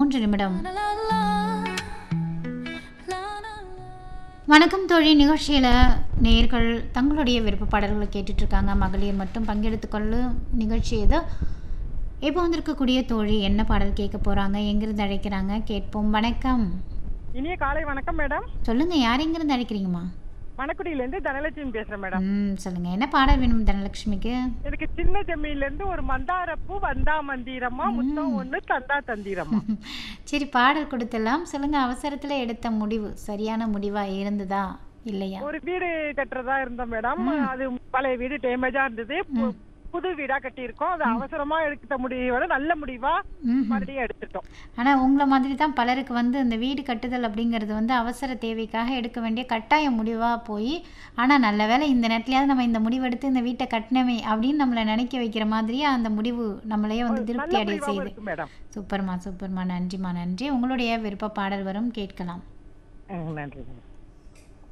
3 நிமிடம். வணக்கம் தோழி. நிகழ்ச்சியில் நேயர்கள் தங்களுடைய விருப்ப பாடல்களை கேட்டுட்ருக்காங்க. மகளிர் மட்டும் பங்கெடுத்துக்கொள்ளும் நிகழ்ச்சி இது. இப்போ வந்திருக்கக்கூடிய தோழி என்ன பாடல் கேட்க போகிறாங்க, எங்கிருந்து அழைக்கிறாங்க கேட்போம். வணக்கம். இனிய காலை வணக்கம் மேடம். சொல்லுங்கள், யார் எங்கிருந்து அழைக்கிறீங்கம்மா? மணக்குடியிலேருந்து தனலட்சுமி பேசுறேன் மேடம். சொல்லுங்கள், என்ன பாடல் வேணும் தனலட்சுமிக்கு? எனக்கு சின்ன ஜமீன்லேருந்து ஒரு மந்தாரப்பூ வந்தா மந்திரமா முத்தம் ஒன்று தந்தா தந்திரமா. சரி, பாடல் கொடுத்துடலாம். சொல்லுங்கள், அவசரத்தில் எடுத்த முடிவு சரியான முடிவாக இருந்ததா இல்லையா? ஒரு வீடு கட்டுறதா இருந்தோம் மேடம். அது பழைய வீடு டேமேஜா இருந்தது. புது வீடா கட்டியிருக்கோம். அது அவசரமா எடுத்த முடிவோட நல்ல முடிவா மறுபடியும் எடுத்துட்டோம். ஆனால் உங்களை மாதிரி தான் பலருக்கு வந்து இந்த வீடு கட்டுதல் அப்படிங்கிறது வந்து அவசர தேவைக்காக எடுக்க வேண்டிய கட்டாய முடிவாக போய், ஆனால் நல்ல வேளை இந்த நேரத்துலையாவது நம்ம இந்த முடிவெடுத்து இந்த வீட்டை கட்டினவே அப்படின்னு நம்மளை நினைக்க வைக்கிற மாதிரியே அந்த முடிவு நம்மளையே வந்து திருப்தி அடைய செய்யுது. சூப்பர்மா சூப்பர்மா, நன்றிம்மா நன்றி. உங்களுடைய விருப்ப பாடல் வரும், கேட்கலாம். நன்றி.